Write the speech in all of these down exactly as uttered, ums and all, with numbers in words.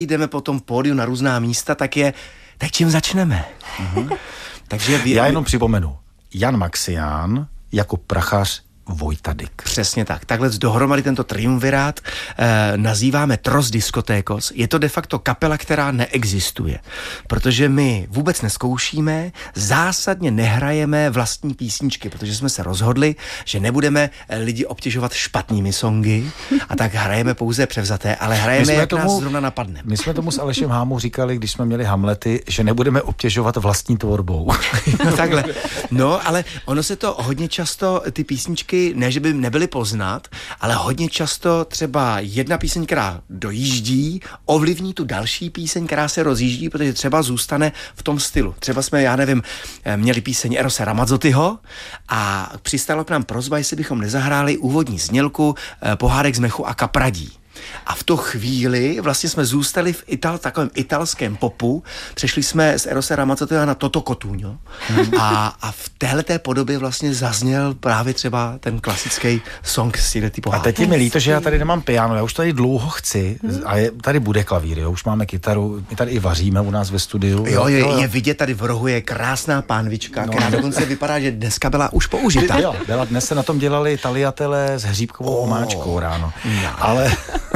jdeme po tom pódiu na různá místa, tak je, tak čím začneme? Mm-hmm. Takže vy, Já jenom připomenu, Jan Maxián jako prachař Vojta Dyk. Přesně tak. Takhle dohromady tento triumvirát eh, nazýváme Tros Diskotékos. Je to de facto kapela, která neexistuje, protože my vůbec neskoušíme, zásadně nehrajeme vlastní písničky, protože jsme se rozhodli, že nebudeme lidi obtěžovat špatnými songy a tak hrajeme pouze převzaté, ale hrajeme, jak tomu, nás zrovna napadne. My jsme tomu s Alešem Hámou říkali, když jsme měli Hamlety, že nebudeme obtěžovat vlastní tvorbou. No takhle. No, ale ono se to hodně často, ty písničky, ne, že by nebyly poznat, ale hodně často třeba jedna píseň, která dojíždí, ovlivní tu další píseň, která se rozjíždí, protože třeba zůstane v tom stylu. Třeba jsme, já nevím, měli píseň Erose Ramazzotyho a přistalo k nám prosba, jestli bychom nezahráli úvodní znělku Pohádek z mechu a kapradí. A v tu chvíli vlastně jsme zůstali v Ital, takovém italském popu, přešli jsme z Erose Ramazzotyho na Toto Cotugno hmm. a, a v téhleté podobě vlastně zazněl právě třeba ten klasický song z této pohádky. A teď je mi líto, že já tady nemám piano, já už tady dlouho chci hmm. a je, tady bude klavír, jo, už máme kytaru, my tady i vaříme u nás ve studiu. Jo, je, je vidět tady v rohu je krásná pánvička, no, která dokonce vypadá, že dneska byla už použita. Jo, byla, dnes se na tom dělali taliatele s hříbkovou oh. omáčkou ráno, no. ale...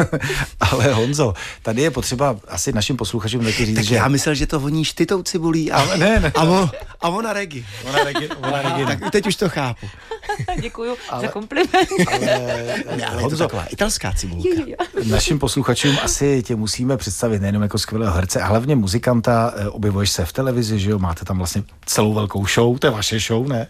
Ale Honzo, tady je potřeba asi našim posluchačům taky říct, tak že... já myslel, že to voní štitou cibulí a, a, ne, ne, a, on, a ona regi. Ona regi, ona regi. Tak teď už to chápu. Děkuju ale, za kompliment. Ale, ne, ale Honzo, je to taková italská cibulka. Jo, jo. Našim posluchačům asi tě musíme představit nejenom jako skvělého herce, a hlavně muzikanta, objevuješ se v televizi, že jo, máte tam vlastně celou velkou show, to je vaše show, ne?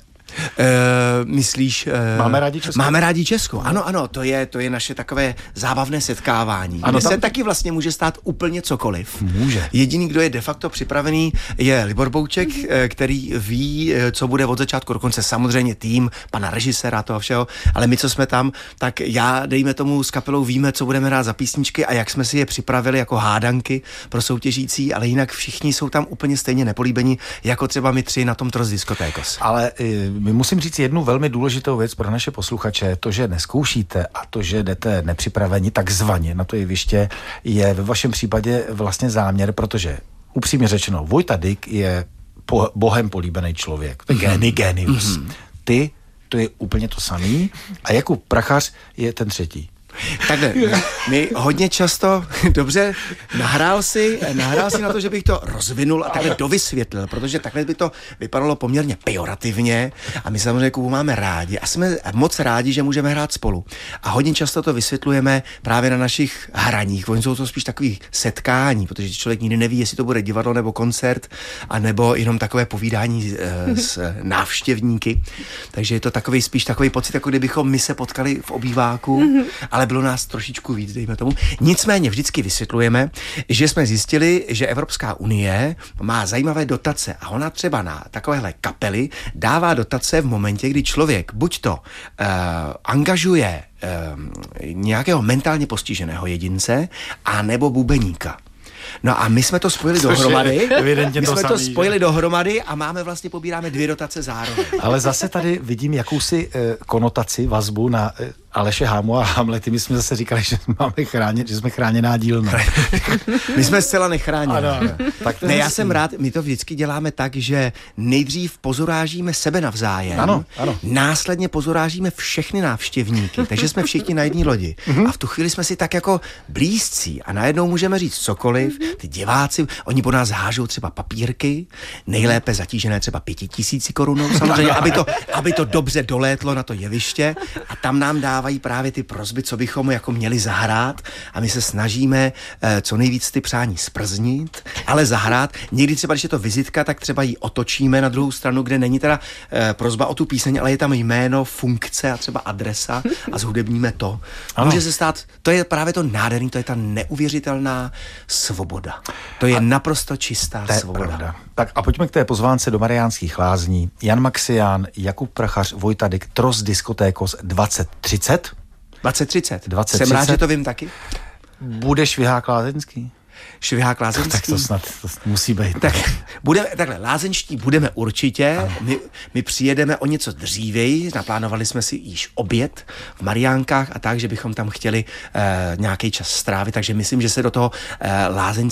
Uh, myslíš... Uh, máme rádi Česko? Máme rádi Česko, ano, ano, to je, to je naše takové zábavné setkávání. Ano, tam... se taky vlastně může stát úplně cokoliv. Může. Jediný, kdo je de facto připravený, je Libor Bouček, který ví, co bude od začátku do konce. Samozřejmě tým, pana režiséra toho všeho, ale my, co jsme tam, tak já, dejme tomu, s kapelou víme, co budeme hrát za písničky a jak jsme si je připravili jako hádanky pro soutěžící, ale jinak všichni jsou tam úplně stejně nepolíbení, jako třeba my tři na tom Tros Diskotékos. Ale my musím říct jednu velmi důležitou věc pro naše posluchače. To, že neskoušíte a to, že jdete nepřipraveni takzvaně na to jeviště, je ve vašem případě vlastně záměr, protože upřímně řečeno, Vojta Dyk je po, bohem políbený člověk. To je gény, genius. Mm-hmm. Ty, to je úplně to samý a Jakub Prachař je ten třetí. Takhle, my hodně často, dobře, nahrál si, nahrál si na to, že bych to rozvinul a takhle dovysvětlil, protože takhle by to vypadalo poměrně pejorativně a my samozřejmě Kubu máme rádi a jsme moc rádi, že můžeme hrát spolu. A hodně často to vysvětlujeme právě na našich hraních, oni jsou to spíš takových setkání, protože člověk nikdy neví, jestli to bude divadlo nebo koncert, a nebo jenom takové povídání e, s návštěvníky. Takže je to takový spíš takový pocit, jako kdybychom my se potkali v obýváku, ale bylo nás trošičku víc, dejme tomu. Nicméně vždycky vysvětlujeme, že jsme zjistili, že Evropská unie má zajímavé dotace a ona třeba na takovéhle kapely dává dotace v momentě, kdy člověk buď to uh, angažuje uh, nějakého mentálně postiženého jedince, a nebo bubeníka. No a my jsme to spojili Což dohromady. My jsme to, to spojili že? dohromady a máme vlastně, pobíráme dvě dotace zároveň. Ale zase tady vidím jakousi eh, konotaci, vazbu na eh, Aleše Hámu a Hamlety. My jsme zase říkali, že máme chránit, že jsme chráněná dílna. My jsme zcela nechráněni. Ano, ano. Tak ne, já jsem rád, my to vždycky děláme tak, že nejdřív pozorážíme sebe navzájem, ano, ano. Následně pozorážíme všechny návštěvníky, takže jsme všichni na jedné lodi. A v tu chvíli jsme si tak jako blízcí a najednou můžeme říct cokoliv. Ty diváci, oni po nás hážou třeba papírky, nejlépe zatížené třeba pěti tisíci korunou, samozřejmě, aby to, aby to dobře dolétlo na to jeviště, a tam nám dávají právě ty prosby, co bychom jako měli zahrát, a my se snažíme eh, co nejvíc ty přání sprznit, ale zahrát. Někdy třeba, když je to vizitka, tak třeba ji otočíme na druhou stranu, kde není teda eh, prosba o tu píseň, ale je tam jméno, funkce a třeba adresa a zhudebníme to. Ano. Může se stát, to je právě to nádherný, to je ta neuvěřitelná svoboda. To je a naprosto čistá svoboda. Pravda. Tak a pojďme k té pozvánce do Mariánských Lázní. Jan Maxián, Jakub Prachař, Vojta Dyk, Tros Diskotékos dvacet třicet. dvacet třicet. Jsem rád, že to vím taky. Bude Švihák Lázeňský? Švihák Lázeňský. Tak to snad to musí být. Tak budeme, takhle, lázeňští budeme určitě. My, my přijedeme o něco dřívěji, naplánovali jsme si již oběd v Mariánkách a tak, že bychom tam chtěli uh, nějaký čas strávit, takže myslím, že se do toho uh, lázeňského